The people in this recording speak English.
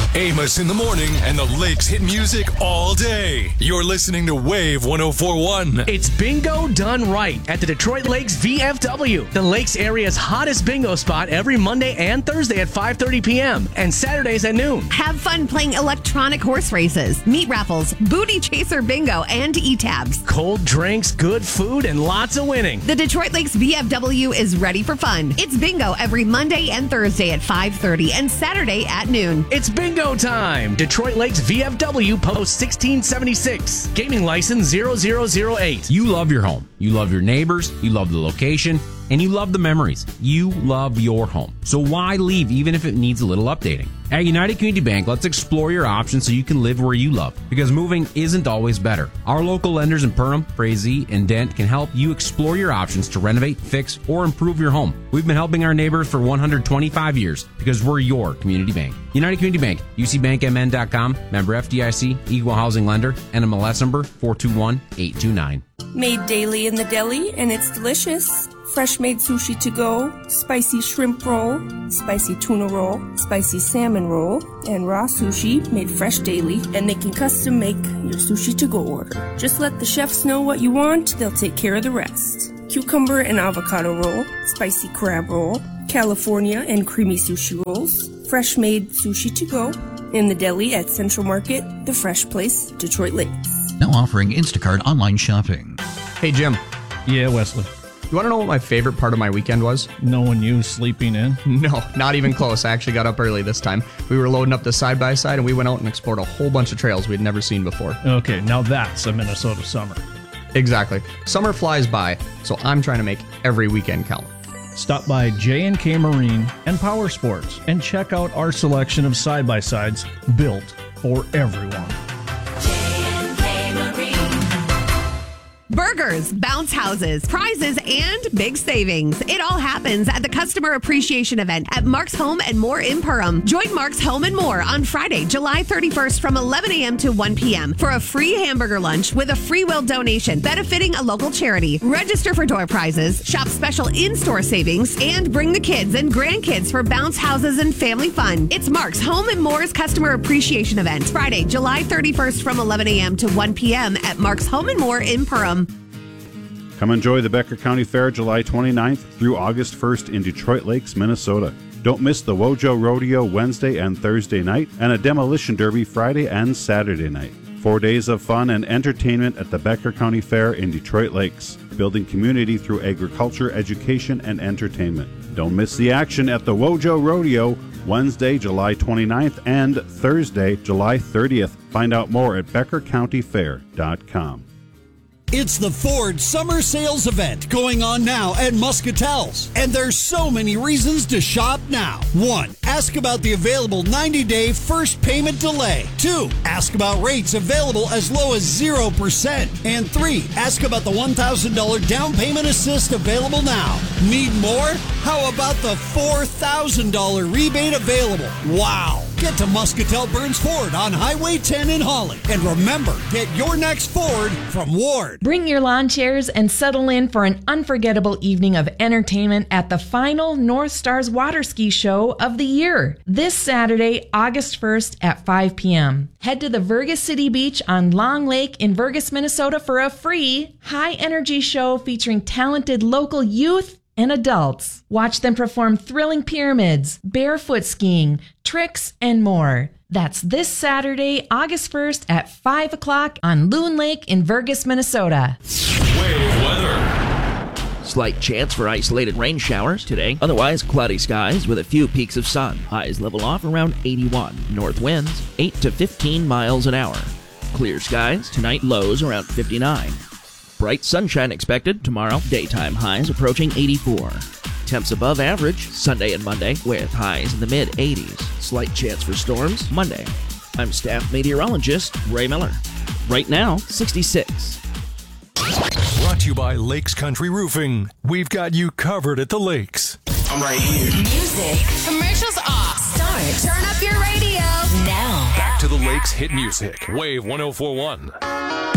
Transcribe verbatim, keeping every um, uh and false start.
Amos in the morning and the Lakes hit music all day. You're listening to Wave one oh four point one. It's bingo done right at the Detroit Lakes V F W, the Lakes area's hottest bingo spot every Monday and Thursday at five thirty p.m. and Saturdays at noon. Have fun playing electronic horse races, meat raffles, booty chaser bingo, and e-tabs. Cold drinks, good food, and lots of winning. The Detroit Lakes V F W is ready for fun. It's bingo every Monday and Thursday at five thirty and Saturday at noon. It's bingo time. Detroit Lakes V F W, Post sixteen seventy-six. Gaming license zero zero zero eight. You love your home. You love your neighbors. You love the location. And you love the memories. You love your home. So why leave even if it needs a little updating? At United Community Bank, let's explore your options so you can live where you love. Because moving isn't always better. Our local lenders in Perham, Frazee, and Dent can help you explore your options to renovate, fix, or improve your home. We've been helping our neighbors for one hundred twenty-five years because we're your community bank. United Community Bank, U C bank M N dot com, member F D I C, equal housing lender, N M L S number four two one eight two nine. Made daily in the deli, and it's delicious. Fresh made sushi to go, spicy shrimp roll, spicy tuna roll, spicy salmon roll, and raw sushi made fresh daily, and they can custom make your sushi to go order. Just let the chefs know what you want, they'll take care of the rest. Cucumber and avocado roll, spicy crab roll, California and creamy sushi rolls, fresh made sushi to go, in the deli at Central Market, the fresh place, Detroit Lakes. Now offering Instacart online shopping. Hey, Jim. Yeah, Wesley. You want to know what my favorite part of my weekend was? Knowing you sleeping in? No, not even close. I actually got up early this time. We were loading up the side-by-side, and we went out and explored a whole bunch of trails we'd never seen before. Okay, now that's a Minnesota summer. Exactly. Summer flies by, so I'm trying to make every weekend count. Stop by J and K Marine and Power Sports and check out our selection of side-by-sides built for everyone. Burgers, bounce houses, prizes, and big savings. It all happens at the Customer Appreciation Event at Mark's Home and More in Perham. Join Mark's Home and More on Friday, July thirty-first from eleven a.m. to one p.m. for a free hamburger lunch with a free will donation benefiting a local charity. Register for door prizes, shop special in-store savings, and bring the kids and grandkids for bounce houses and family fun. It's Mark's Home and More's Customer Appreciation Event, Friday, July thirty-first from eleven a.m. to one p.m. at Mark's Home and More in Perham. Come enjoy the Becker County Fair July twenty-ninth through August first in Detroit Lakes, Minnesota. Don't miss the Wojo Rodeo Wednesday and Thursday night and a demolition derby Friday and Saturday night. Four days of fun and entertainment at the Becker County Fair in Detroit Lakes, building community through agriculture, education, and entertainment. Don't miss the action at the Wojo Rodeo Wednesday, July twenty-ninth and Thursday, July thirtieth. Find out more at becker county fair dot com. It's the Ford Summer Sales Event going on now at Muscatel's. And there's so many reasons to shop now. One, ask about the available ninety-day first payment delay. Two, ask about rates available as low as zero percent. And three, ask about the one thousand dollars down payment assist available now. Need more? How about the four thousand dollars rebate available? Wow! Get to Muscatel Burns Ford on Highway ten in Holly. And remember, get your next Ford from Ward. Bring your lawn chairs and settle in for an unforgettable evening of entertainment at the final North Stars Water Ski Show of the year. This Saturday, August first at five p.m. Head to the Vergas City Beach on Long Lake in Vergas, Minnesota for a free high-energy show featuring talented local youth and adults. Watch them perform thrilling pyramids, barefoot skiing, tricks, and more. That's this Saturday, August first at five o'clock on Loon Lake in Vergas, Minnesota. Wave weather. Slight chance for isolated rain showers today. Otherwise, cloudy skies with a few peaks of sun. Highs level off around eighty-one. North winds eight to fifteen miles an hour. Clear skies tonight, lows around fifty-nine. Bright sunshine expected tomorrow. Daytime highs approaching eighty-four. Temps above average Sunday and Monday with highs in the mid eighties. Slight chance for storms Monday. I'm staff meteorologist Ray Miller. Right now, sixty-six. Brought to you by Lakes Country Roofing. We've got you covered at the lakes. I'm right here. Music. Commercials off. Start. Turn up your radio. Now. Back to the Lakes hit music. Wave one oh four point one.